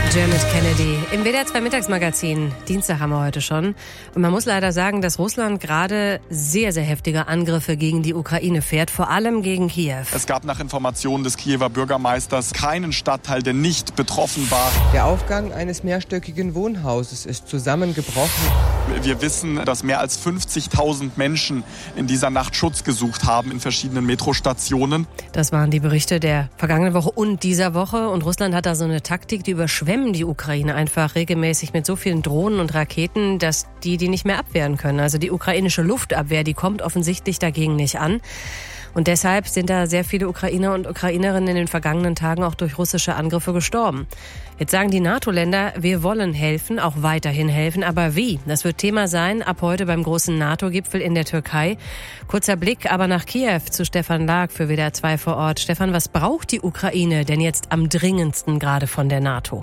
Dermot Kennedy im WDR 2 Mittagsmagazin. Dienstag haben wir heute schon. Und man muss leider sagen, dass Russland gerade sehr, sehr heftige Angriffe gegen die Ukraine fährt, vor allem gegen Kiew. Es gab nach Informationen des Kiewer Bürgermeisters keinen Stadtteil, der nicht betroffen war. Der Aufgang eines mehrstöckigen Wohnhauses ist zusammengebrochen. Wir wissen, dass mehr als 50.000 Menschen in dieser Nacht Schutz gesucht haben in verschiedenen Metrostationen. Das waren die Berichte der vergangenen Woche und dieser Woche. Und Russland hat da so eine Taktik, die überschwemmen die Ukraine einfach regelmäßig mit so vielen Drohnen und Raketen, dass die nicht mehr abwehren können. Also die ukrainische Luftabwehr, die kommt offensichtlich dagegen nicht an. Und deshalb sind da sehr viele Ukrainer und Ukrainerinnen in den vergangenen Tagen auch durch russische Angriffe gestorben. Jetzt sagen die NATO-Länder, wir wollen helfen, auch weiterhin helfen. Aber wie? Das wird Thema sein ab heute beim großen NATO-Gipfel in der Türkei. Kurzer Blick aber nach Kiew zu Stefan Lag für WDR 2 vor Ort. Stefan, was braucht die Ukraine denn jetzt am dringendsten gerade von der NATO?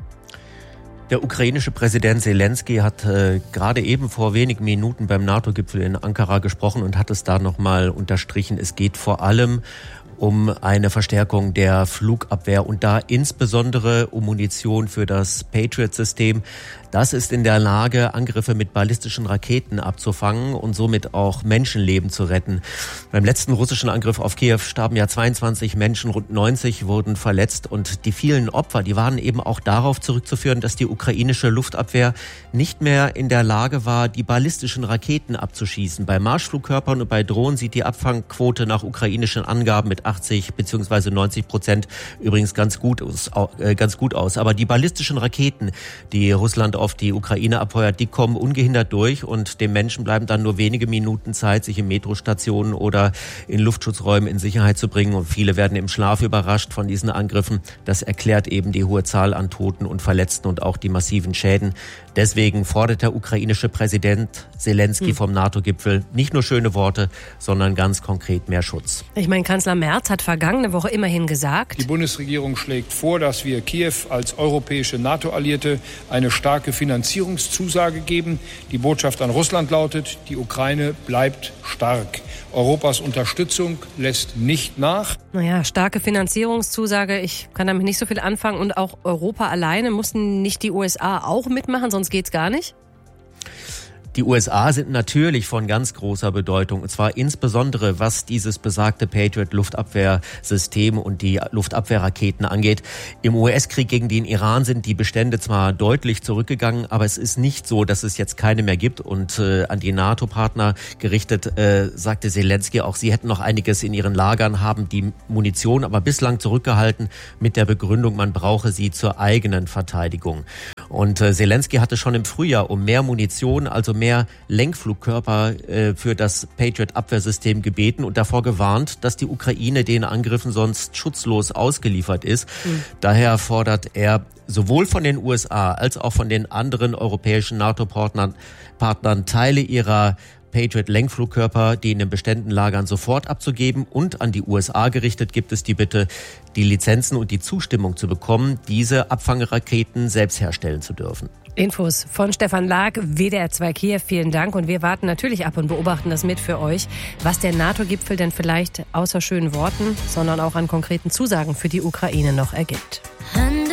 Der ukrainische Präsident Zelensky hat gerade eben vor wenigen Minuten beim NATO-Gipfel in Ankara gesprochen und hat es da nochmal unterstrichen. Es geht vor allem um eine Verstärkung der Flugabwehr und da insbesondere um Munition für das Patriot-System. Das ist in der Lage, Angriffe mit ballistischen Raketen abzufangen und somit auch Menschenleben zu retten. Beim letzten russischen Angriff auf Kiew starben ja 22 Menschen, rund 90 wurden verletzt und die vielen Opfer, die waren eben auch darauf zurückzuführen, dass die ukrainische Luftabwehr nicht mehr in der Lage war, die ballistischen Raketen abzuschießen. Bei Marschflugkörpern und bei Drohnen sieht die Abfangquote nach ukrainischen Angaben mit 80 bzw. 90% übrigens ganz gut aus. Aber die ballistischen Raketen, die Russland auf die Ukraine abfeuert, die kommen ungehindert durch und den Menschen bleiben dann nur wenige Minuten Zeit, sich in Metrostationen oder in Luftschutzräumen in Sicherheit zu bringen. Und viele werden im Schlaf überrascht von diesen Angriffen. Das erklärt eben die hohe Zahl an Toten und Verletzten und auch die massiven Schäden. Deswegen fordert der ukrainische Präsident Zelensky vom NATO-Gipfel nicht nur schöne Worte, sondern ganz konkret mehr Schutz. Ich meine, Kanzler Merz hat vergangene Woche immerhin gesagt, die Bundesregierung schlägt vor, dass wir Kiew als europäische NATO-Alliierte eine starke Finanzierungszusage geben. Die Botschaft an Russland lautet, die Ukraine bleibt stark. Europas Unterstützung lässt nicht nach. Naja, starke Finanzierungszusage, ich kann damit nicht so viel anfangen. Und auch Europa alleine, mussten nicht die USA auch mitmachen, sonst geht's gar nicht? Die USA sind natürlich von ganz großer Bedeutung, und zwar insbesondere was dieses besagte Patriot-Luftabwehrsystem und die Luftabwehrraketen angeht. Im US-Krieg gegen den Iran sind die Bestände zwar deutlich zurückgegangen, aber es ist nicht so, dass es jetzt keine mehr gibt. Und an die NATO-Partner gerichtet sagte Zelensky auch, sie hätten noch einiges in ihren Lagern, haben die Munition aber bislang zurückgehalten mit der Begründung, man brauche sie zur eigenen Verteidigung. Und Zelensky hatte schon im Frühjahr um mehr Munition, also mehr Lenkflugkörper für das Patriot-Abwehrsystem gebeten und davor gewarnt, dass die Ukraine den Angriffen sonst schutzlos ausgeliefert ist. Daher fordert er sowohl von den USA als auch von den anderen europäischen NATO-Partnern Teile ihrer Patriot-Lenkflugkörper, die in den Beständen lagern, sofort abzugeben, und an die USA gerichtet gibt es die Bitte, die Lizenzen und die Zustimmung zu bekommen, diese Abfangraketen selbst herstellen zu dürfen. Infos von Stefan Lag, WDR 2 Kiew, vielen Dank. Und wir warten natürlich ab und beobachten das mit für euch, was der NATO-Gipfel denn vielleicht außer schönen Worten, sondern auch an konkreten Zusagen für die Ukraine noch ergibt.